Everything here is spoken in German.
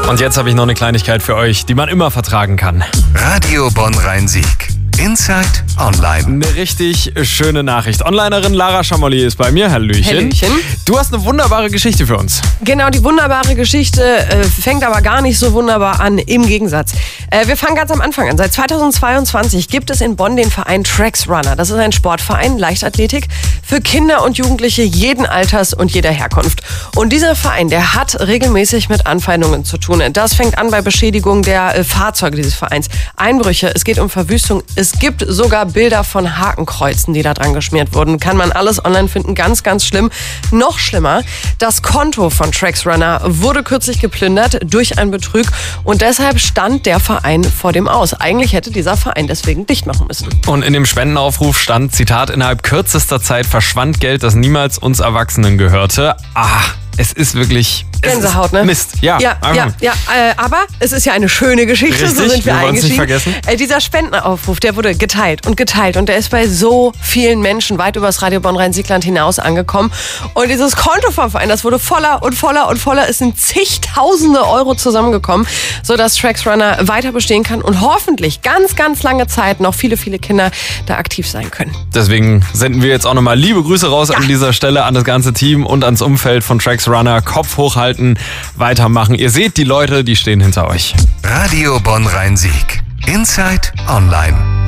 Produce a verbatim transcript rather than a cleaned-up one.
Und jetzt habe ich noch eine Kleinigkeit für euch, die man immer vertragen kann. Radio Bonn-Rhein-Sieg. Inside Online. Eine richtig schöne Nachricht. Onlinerin Lara Schamolli ist bei mir. Hallöchen. Hallöchen. Du hast eine wunderbare Geschichte für uns. Genau, die wunderbare Geschichte äh, fängt aber gar nicht so wunderbar an, im Gegensatz. Äh, wir fangen ganz am Anfang an. Seit zweitausendzweiundzwanzig gibt es in Bonn den Verein Trax Runner. Das ist ein Sportverein, Leichtathletik, für Kinder und Jugendliche jeden Alters und jeder Herkunft. Und dieser Verein, der hat regelmäßig mit Anfeindungen zu tun. Das fängt an bei Beschädigung der äh, Fahrzeuge dieses Vereins, Einbrüche, es geht um Verwüstung, es gibt sogar Bilder von Hakenkreuzen, die da dran geschmiert wurden. Kann man alles online finden, ganz, ganz schlimm. Noch schlimmer, das Konto von Trax Runner wurde kürzlich geplündert durch einen Betrug und deshalb stand der Verein vor dem Aus. Eigentlich hätte dieser Verein deswegen dicht machen müssen. Und in dem Spendenaufruf stand, Zitat, innerhalb kürzester Zeit verschwand Geld, das niemals uns Erwachsenen gehörte. Ah, es ist wirklich... Gänsehaut, ne? Mist, ja. Ja, ja, ja äh, aber es ist ja eine schöne Geschichte, Richtig, so sind wir, wir wollen's nicht eingestiegen. vergessen. Äh, dieser Spendenaufruf, der wurde geteilt und geteilt und der ist bei so vielen Menschen weit übers Radio Bonn-Rhein-Sieg-Land hinaus angekommen. Und dieses Konto vom Verein, das wurde voller und voller und voller. Es sind zigtausende Euro zusammengekommen, sodass Trax Runner weiter bestehen kann und hoffentlich ganz, ganz lange Zeit noch viele, viele Kinder da aktiv sein können. Deswegen senden wir jetzt auch nochmal liebe Grüße raus ja. an dieser Stelle an das ganze Team und ans Umfeld von Trax Runner. Kopf hochhalten, weitermachen. Ihr seht, die Leute, die stehen hinter euch. Radio Bonn-Rhein-Sieg. Inside Online.